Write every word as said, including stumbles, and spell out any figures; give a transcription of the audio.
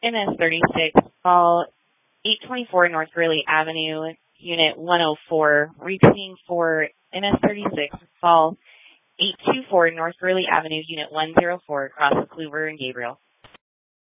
N S thirty-six, call eight twenty-four North Greeley Avenue, Unit one oh four, repeating for N S thirty-six, call eight two four North Greeley Avenue, Unit one oh four, across Kluver and Gabriel.